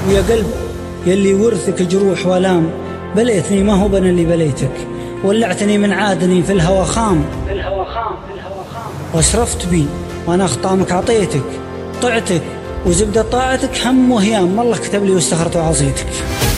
ويا قلب يلي ورثك جروح والام، بليتني ما هو بنا اللي بليتك، ولعتني من عادني في الهوى خام، واشرفت بي وانا خطامك عطيتك، طعتك وزبدة طاعتك هم وهيام، الله كتب لي واستخرت وعصيتك.